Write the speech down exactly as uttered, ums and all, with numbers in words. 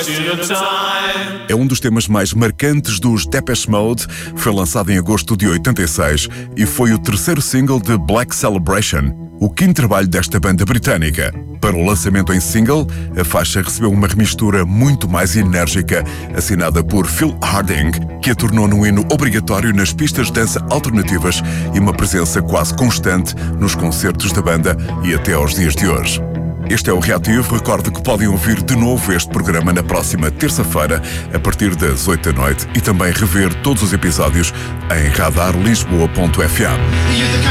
É um dos temas mais marcantes dos Depeche Mode, foi lançado em agosto de oitenta e seis e foi o terceiro single de Black Celebration, o quinto trabalho desta banda britânica. Para o lançamento em single, a faixa recebeu uma remistura muito mais enérgica, assinada por Phil Harding, que a tornou num hino obrigatório nas pistas de dança alternativas e uma presença quase constante nos concertos da banda e até aos dias de hoje. Este é o Reativo. Recordo que podem ouvir de novo este programa na próxima terça-feira, a partir das oito da noite, e também rever todos os episódios em radar lisboa ponto f m.